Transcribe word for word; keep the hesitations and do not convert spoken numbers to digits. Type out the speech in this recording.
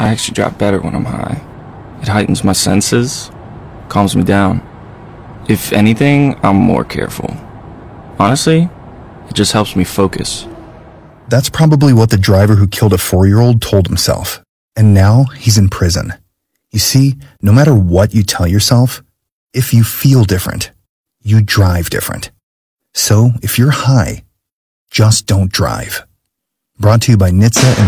I actually drive better when I'm high. It heightens my senses, calms me down. If anything, I'm more careful. Honestly, it just helps me focus. That's probably what the driver who killed a four-year-old told himself. And now he's in prison. You see, no matter what you tell yourself, if you feel different, you drive different. So if you're high, just don't drive. Brought to you by N H T S A and